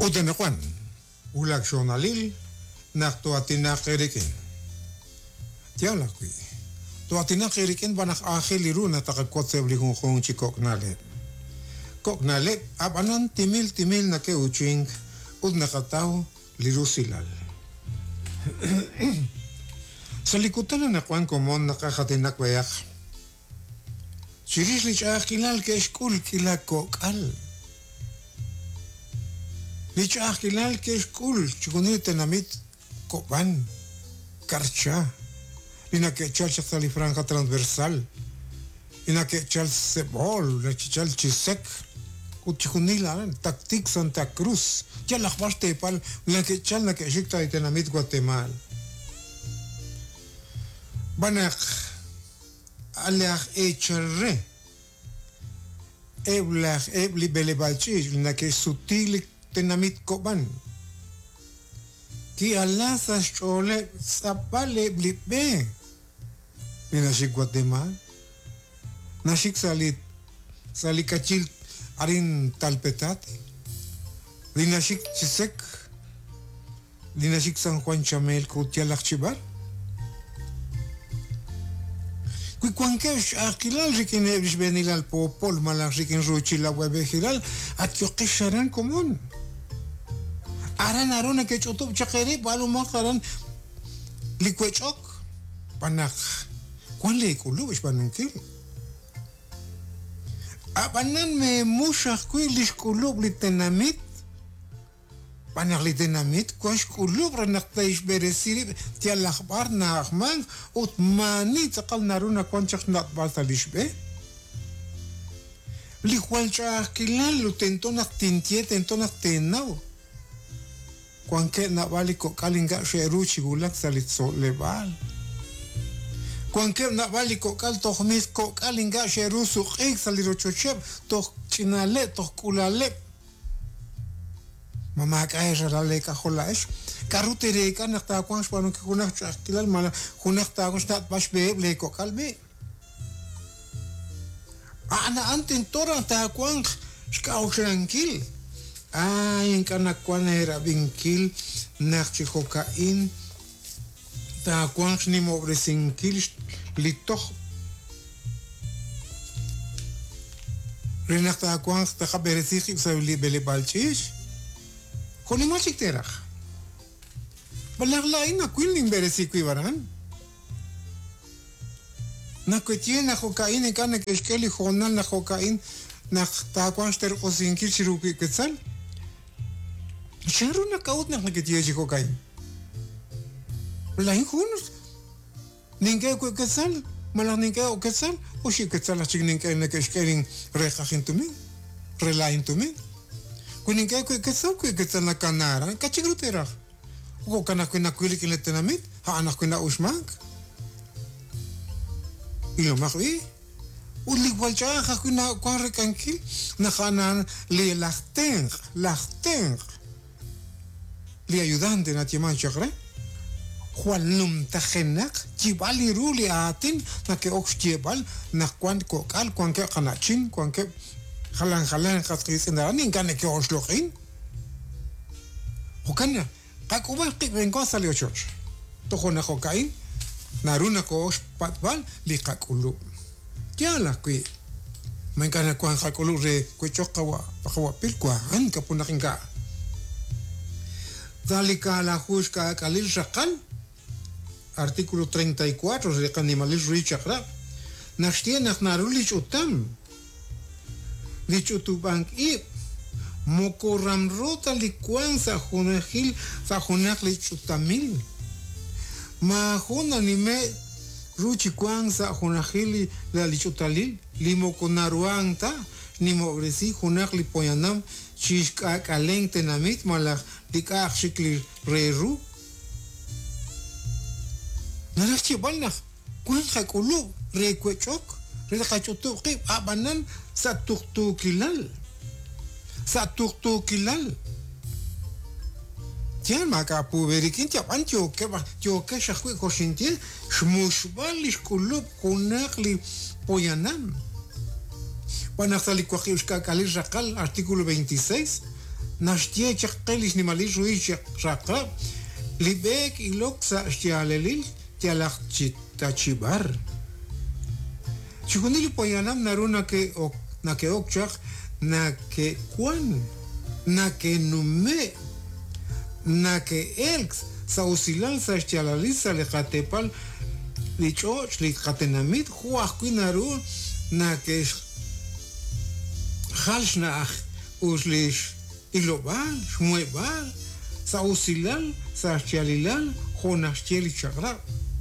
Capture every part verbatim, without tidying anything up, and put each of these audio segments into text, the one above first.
Utenekwan, ulak shonalil, nak to atinak erikin. Tiala kui. To atinak erikin banak akhil iru na takakot sa blikong kong chikok nalet. Kok nalet, abanan timil timil na ke uching, ud nakataw liru silal. Sa likutan na nakwan komon nakakatinak bayak. Siris lich akilal ke skul kila kokal. Lich akilal ke skul chikunit tenamit kopan karcha. Ina ke chal chal franca transversal. Ina ke chal sebol, la chal chisek. Utchikunila taktik Santa Cruz. Ya la khbaste pal la ke chal na ke shikta tenamit Guatemala. Banak alach echere eblach ebli belebalchi na ke sutil tenamit koban ki Allah sa chole sapale blibe na shik Guatemala na shik salit salikachil arin talpetate dinashik chisek dinashik San Juan Chamel kutialach chibar kui kwankesh akilal rikin ebrish benilal popol malak rikin ruchila webe hilal at yokisharan komon aran arona ke chotop chakere balu makaran likwechok panak kwan le kulu ish banunkil abanan me mushak kui lish kulub litenamit panak litenamit kwash kulub ranak taish beresiri tia lakhbar na akhman ut mani takal naruna kwanchak nakbalta lishbe likwalcha akilan lutentonak tintie tentonak tenau kwanke nabali ko kalinga sheru chigulak salitso lebal kwanke nabali ko kal tohmis ko kalinga sheru suqik salirochocheb toh chinale toh kulale Mama kaya jarale ka kholash karutere ka nakta kwang spano ke kunak chakilal mala kunak ta ko stat pasbe le ko kalbe ana antin tora ta kwang ska tranquil ay kana kwan era vinkil nach kokain ta kwang ni mobre sinkil litoch renakta kwang ta khaberesik sa bele balchish Koni masik terak. Balang lain na kuiling beresi kuibaran. Na kutien na kokain kan na keskeli khonal na kokain na takwan ster kosinkir sirupi ketsal. Sharu na kaut na ketiye kokain. Lain khunus. Ninge ku ketsal, malang ninge o ketsal, o shi ketsal a chig ninge na keskeling rekhakin tumi. Relain tumi. Kuning kaya kuy kesau kuy kesal na kanara, kachigruterah. Ko kana kuy na kuy likin letenamit, ha anak kuy na usmak. Ilo makwi. Ulik walcha ha kuy na kuy rekankil, na kanan li lachteng, lachteng. Li ayudante na timan chakre. Hualum tachenak, jibali ruli atin, na ke oks jibal, na kwan kokal, kwan ke kanachin, kwan ke Halang halang katkis in ranin kan ke oslokin. Hokanya, kakuba kik renko salio church. To khona kokain, naruna ko patbal li kakulu. Tiala kui. Man kana kwan kakulu re ko chokawa, pakawa pilkwa an kapunakin ka. Dalika la juska kalil shakal. Artículo treinta y cuatro de Canimalis Richakra. Nashtienach narulich utam. Dicho tu bank i mokoramrota likuan sa hunahil sa hunah lichutamil ma huna nime ruchi kwan sa hunahili la lichutalil limo konaruanta nimo resi hunah lipoyanam shishka kaleng tenamit malak dika shikli reru narachi balna kwan khakulu rekwechok Rekachotu kip abanan sa tuktu kilal. Sa tuktu kilal. Tiyan maka pu berikin tiap an tioke ba tioke shakwi koshinti shmushbalish kulub kunakli poyanam. Panakali kwakhiushka kalir rakal artículo veintiséis nashtie chakkelis ni malis ruiz chakra libek ilok sa shtialelil tialach tachibar chikunili poyanam naruna ke ok na ke okchak na ke kwan na ke nume na ke elks sa usilal sa shtialalis sa lekatepal lichoch likatenamit huach kuinaru na ke khalshnach uslish ilobal shmuebal sa usilal sa shtialilal khonach shtiel chagra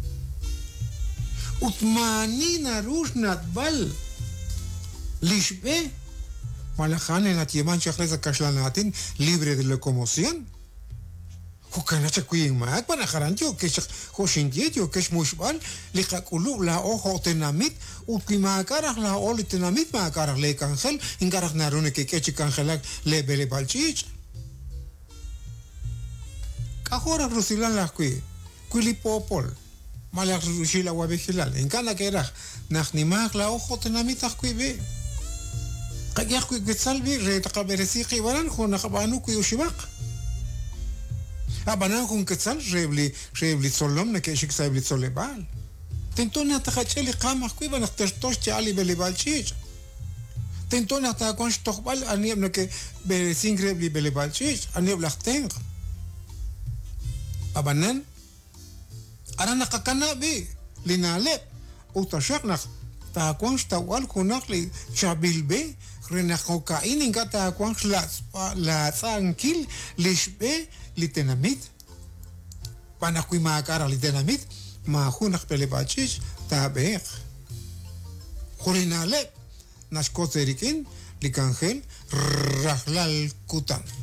utmani narush natbal lishbe malakhan en atieman chakreza kashlanatin libre de locomoción Hukana chakuyin mat para garantió que hoshindietio que es mushbal le kakulu la ojo tenamit utima karah la oli tenamit ma karah le kangel ingarah narune que que kangelak le bele balchich kahora rusilan la kui kuili popol malak rusila wabehilal en kana que era nahnimag la ojo tenamit kui be kagyak kui getsalbi re takaberesi qiwaran khona qabanu kui ushibaq abanan con quetzal rebli rebli solom na que shik saibli solebal tentona takacheli qama kuiba na tertos chali belibalchich tentona ta kon stokhbal anib na que be singrebli belibalchich anib lahteng abanan ara nakakana bi linalep utashaknak ta kon stawal kunakli chabilbe renakhokain ingata kon la la tranquil lishbe litenamit panakui maakara litenamit ma hunak pelebachich tabeh khorinale naskot erikin likangel rahlal kutan